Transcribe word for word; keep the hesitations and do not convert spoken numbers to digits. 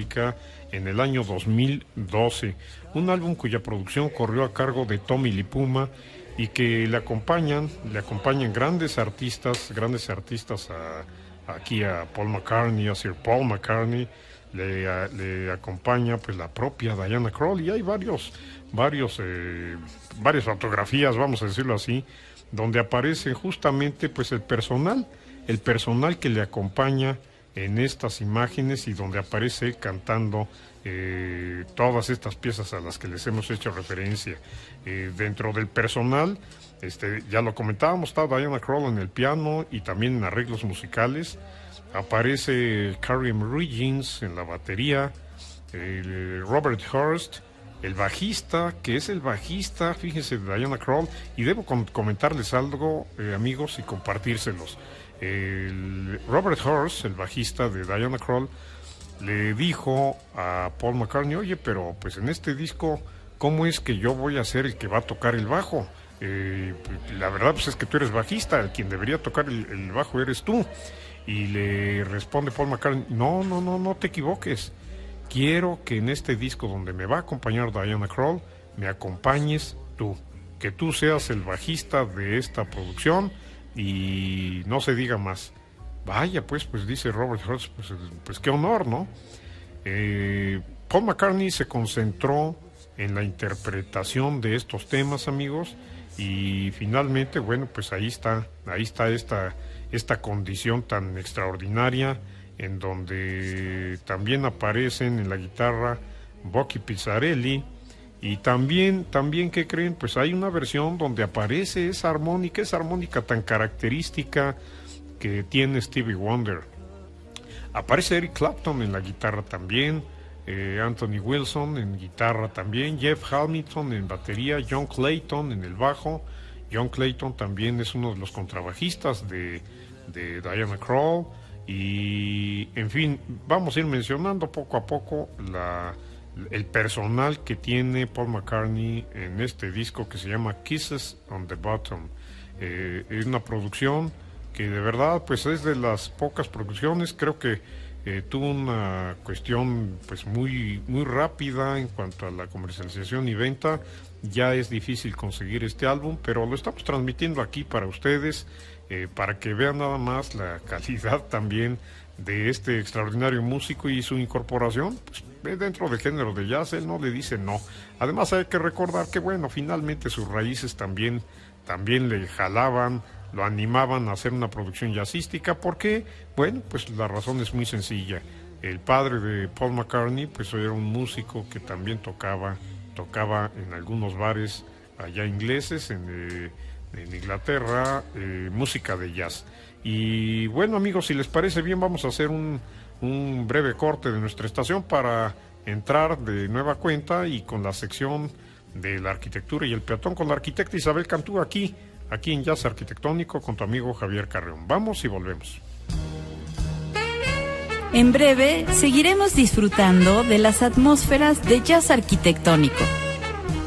América en el año dos mil doce. Un álbum cuya producción corrió a cargo de Tommy Lipuma y que le acompañan, le acompañan grandes artistas, grandes artistas a, aquí a Paul McCartney, a Sir Paul McCartney, le, a, le acompaña pues la propia Diana Krall, y hay varios, varios, eh, varias fotografías, vamos a decirlo así, donde aparece justamente pues el personal, el personal que le acompaña en estas imágenes, y donde aparece él cantando eh, todas estas piezas a las que les hemos hecho referencia. Eh, dentro del personal, este, ya lo comentábamos, está Diana Krall en el piano y también en arreglos musicales. Aparece Carrie Riggins en la batería, eh, Robert Hurst, el bajista, que es el bajista, fíjense, de Diana Krall, y debo com comentarles algo, eh, amigos, y compartírselos. El Robert Hurst, el bajista de Diana Krall, le dijo a Paul McCartney: oye, pero pues en este disco, ¿cómo es que yo voy a ser el que va a tocar el bajo? Eh, la verdad pues es que tú eres bajista, el quien debería tocar el, el bajo eres tú. Y le responde Paul McCartney: no, no, no, no te equivoques. Quiero que en este disco donde me va a acompañar Diana Krall, me acompañes tú. Que tú seas el bajista de esta producción y no se diga más. Vaya, pues, pues dice Robert Hurst, pues, pues qué honor, ¿no? Eh, Paul McCartney se concentró en la interpretación de estos temas, amigos, y finalmente, bueno, pues ahí está, ahí está esta, esta condición tan extraordinaria, en donde también aparecen en la guitarra Bucky Pizzarelli, y también, también, ¿qué creen? Pues hay una versión donde aparece esa armónica, esa armónica tan característica que tiene Stevie Wonder. Aparece Eric Clapton en la guitarra también, eh, Anthony Wilson en guitarra también, Jeff Hamilton en batería, John Clayton en el bajo. John Clayton también es uno de los contrabajistas de, de Diana Krall. Y en fin, vamos a ir mencionando poco a poco la, el personal que tiene Paul McCartney en este disco que se llama Kisses on the Bottom. Eh, es una producción que de verdad pues es de las pocas producciones, creo que eh, tuvo una cuestión pues muy, muy rápida en cuanto a la comercialización y venta. Ya es difícil conseguir este álbum, pero lo estamos transmitiendo aquí para ustedes, eh, para que vean nada más la calidad también de este extraordinario músico y su incorporación pues, dentro del género de jazz. Él no le dice no. Además hay que recordar que bueno, finalmente sus raíces también, también le jalaban, lo animaban a hacer una producción jazzística. ¿Por qué? Bueno, pues la razón es muy sencilla. El padre de Paul McCartney pues era un músico que también tocaba tocaba en algunos bares allá ingleses, en, eh, en Inglaterra, eh, música de jazz. Y bueno, amigos, si les parece bien, vamos a hacer un, un breve corte de nuestra estación para entrar de nueva cuenta y con la sección de la arquitectura y el peatón con la arquitecta Isabel Cantú aquí, aquí en Jazz Arquitectónico con tu amigo Javier Carreón. Vamos y volvemos. En breve, seguiremos disfrutando de las atmósferas de jazz arquitectónico.